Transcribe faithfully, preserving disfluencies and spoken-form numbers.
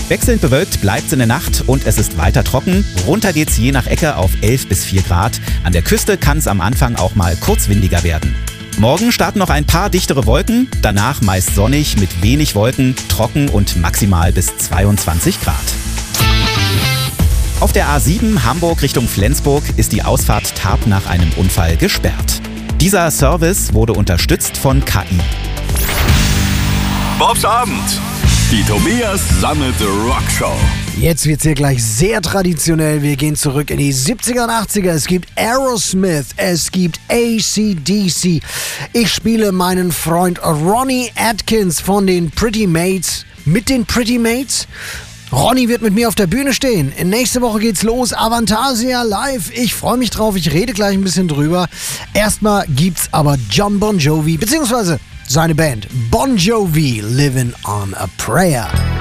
Wechselnd bewölkt bleibt's in der Nacht und es ist weiter trocken. Runter geht's je nach Ecke auf elf bis vier Grad. An der Küste kann es am Anfang auch mal kurz windiger werden. Morgen starten noch ein paar dichtere Wolken, danach meist sonnig mit wenig Wolken, trocken und maximal bis zweiundzwanzig Grad. Auf der A sieben Hamburg Richtung Flensburg ist die Ausfahrt Tarp nach einem Unfall gesperrt. Dieser Service wurde unterstützt von K I. Bobs Abend. Die Tobias Sammelte Rockshow. Jetzt wird's hier gleich sehr traditionell. Wir gehen zurück in die siebziger und achtziger. Es gibt Aerosmith, es gibt A C D C. Ich spiele meinen Freund Ronnie Atkins von den Pretty Mates mit den Pretty Mates. Ronnie wird mit mir auf der Bühne stehen. Nächste Woche geht's los. Avantasia live. Ich freue mich drauf. Ich rede gleich ein bisschen drüber. Erstmal gibt's aber Jon Bon Jovi, beziehungsweise seine Band Bon Jovi, Living on a Prayer.